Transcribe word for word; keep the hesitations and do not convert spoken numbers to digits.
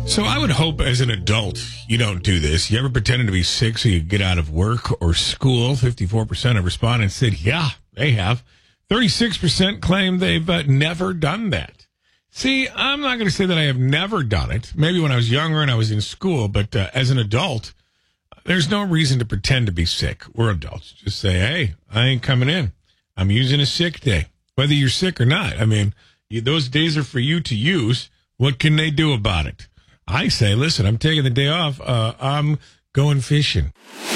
So I would hope as an adult you don't do this. You ever pretended to be sick so you get out of work or school? fifty-four percent of respondents said, yeah, they have. thirty-six percent claim they've uh, never done that. See, I'm not going to say that I have never done it. Maybe when I was younger and I was in school, but uh, as an adult, there's no reason to pretend to be sick. We're adults. Just say, hey, I ain't coming in. I'm using a sick day, whether you're sick or not. I mean, you, those days are for you to use. What can they do about it? I say, listen, I'm taking the day off. Uh, I'm going fishing.